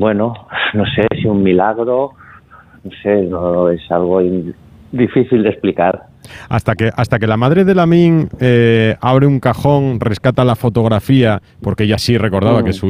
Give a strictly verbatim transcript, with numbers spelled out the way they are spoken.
bueno, no sé si un milagro, no sé, no es algo in- difícil de explicar. Hasta que, hasta que la madre de Lamin eh, abre un cajón, rescata la fotografía, porque ella sí recordaba Mm. que su